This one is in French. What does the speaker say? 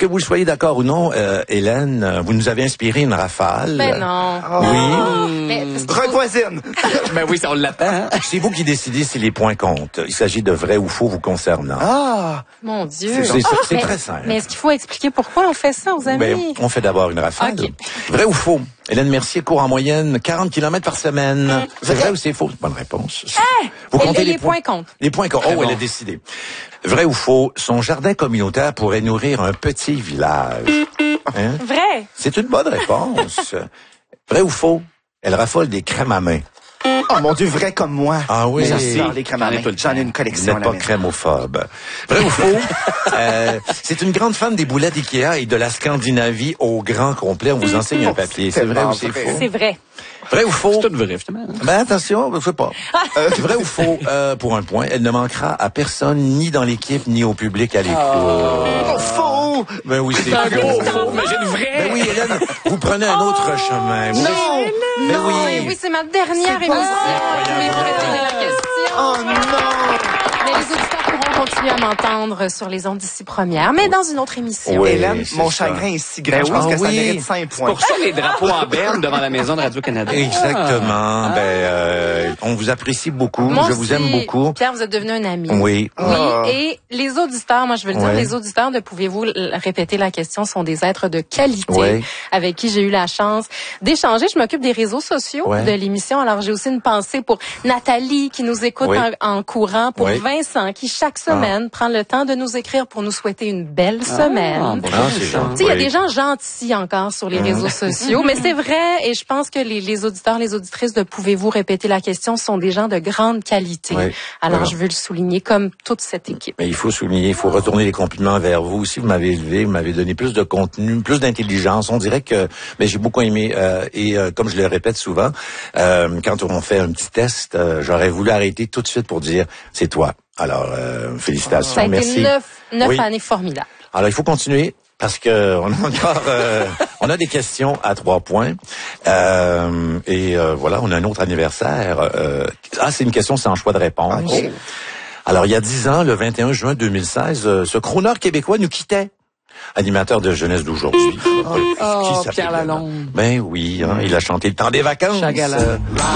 que vous le soyez d'accord ou non, Hélène, vous nous avez inspiré une rafale. Ben non. Oui. Mais Voisine. Ben oui, ça on l'attend. C'est vous qui décidez si les points comptent. Il s'agit de vrai ou faux vous concernant. Ah. mon Dieu. C'est très simple. Mais est-ce qu'il faut expliquer pourquoi on fait ça aux amis? Ben, on fait d'abord une rafale. Ok. Vrai ou faux? Hélène Mercier court en moyenne 40 km par semaine. C'est vrai ou c'est faux? Bonne réponse. Vous comptez les points comptent. Les points comptent. Oh, elle a décidé. Vrai ou faux? Son jardin communautaire pourrait nourrir un petit village. Hein? Vrai. C'est une bonne réponse. Vrai ou faux? Elle raffole des crèmes à main. Oh mon Dieu, vrai comme moi. Ah oui. J'adore les crèmes à main. J'en ai une Vous collection n'êtes à la pas maison. crémophobe. Vrai ou faux? C'est une grande fan des boulettes d'Ikea et de la Scandinavie au grand complet. On vous enseigne un papier. C'est vrai ou c'est vrai. faux? C'est vrai. Vrai ou faux? C'est tout vrai, justement. Ben attention, je sais pas. Vrai ou faux? Pour un point, elle ne manquera à personne, ni dans l'équipe, ni au public à l'écoute. Oh, faux! Ben oui, c'est Un gros faux. faux, imagine vrai. Ben oui, Hélène, vous prenez un autre chemin. Vous- Non! Ben Oh, et oui. oui, c'est ma dernière émission. Vous pouvez me retourner la question. Oh non! Mais les auditeurs pourront continuer à m'entendre sur les ondes d'ici première, mais dans une autre émission. Oui. Hélène, c'est mon ça. chagrin est si grand. Ben Je pense oui. que ça Ah oui. mérite 5 points. Pour ça, les drapeaux en berne devant la maison de Radio-Canada. Exactement. On vous apprécie beaucoup. Moi Je vous aussi, aime beaucoup. Pierre, vous êtes devenu un ami. Oui. Oui, et les auditeurs, moi je veux le dire, Ouais. les auditeurs, de pouvez-vous répéter la question, sont des êtres de qualité Ouais. avec qui j'ai eu la chance d'échanger. Je m'occupe des réseaux sociaux Ouais. de l'émission, alors j'ai aussi une pensée pour Nathalie qui nous écoute Oui. en courant, pour Oui. Vincent qui chaque semaine prend le temps de nous écrire pour nous souhaiter une belle semaine. Ah, c'est gentil. Tu sais, il y a des gens gentils encore sur les réseaux sociaux, mais c'est vrai, et je pense que les auditeurs, les auditrices de Pouvez-vous répéter la question sont des gens de grande qualité. Oui. Alors, Voilà. je veux le souligner comme toute cette équipe. Mais il faut souligner, il faut retourner les compliments vers vous aussi. Vous m'avez élevé, vous m'avez donné plus de contenu, plus d'intelligence. On dirait que, mais j'ai beaucoup aimé. Comme je le répète souvent, quand on fait un petit test, j'aurais voulu arrêter tout de suite pour dire c'est toi. Alors, félicitations, Ça a été merci. 9 Oui. années formidables. Alors, il faut continuer. Parce que on a encore, on a des questions à 3 points voilà, on a un autre anniversaire. C'est une question sans choix de réponse. Okay. Alors, il y a 10 ans, le 21 juin 2016, ce crooner québécois nous quittait. Animateur de jeunesse d'aujourd'hui. Qui s'appelle Pierre Lalonde. Ben oui, hein, il a chanté le temps des vacances. Chagala.